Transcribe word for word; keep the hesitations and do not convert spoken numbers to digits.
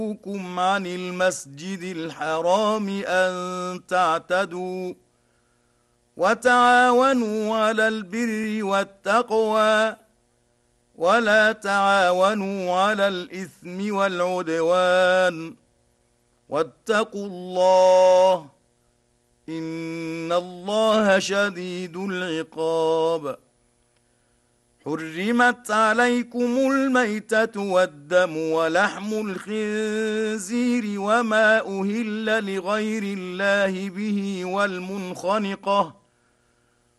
ينهوكم عن المسجد الحرام أن تعتدوا وتعاونوا على البر والتقوى ولا تعاونوا على الإثم والعدوان واتقوا الله إن الله شديد العقاب. حرمت عليكم الميتة والدم ولحم الخنزير وما أهل لغير الله به والمنخنقة